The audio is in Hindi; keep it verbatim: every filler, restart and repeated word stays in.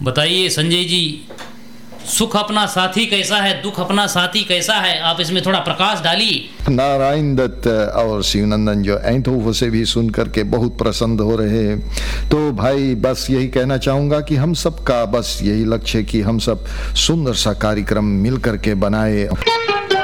बताइए संजय जी, सुख अपना साथी कैसा है, दुख अपना साथी कैसा है, आप इसमें थोड़ा प्रकाश डालिए। नारायण दत्त और शिवनंदन जो एंथोव से भी सुन करके बहुत प्रसन्न हो रहे हैं। तो भाई बस यही कहना चाहूँगा कि हम सब का बस यही लक्ष्य है कि हम सब सुंदर सा कार्यक्रम मिल करके बनाए।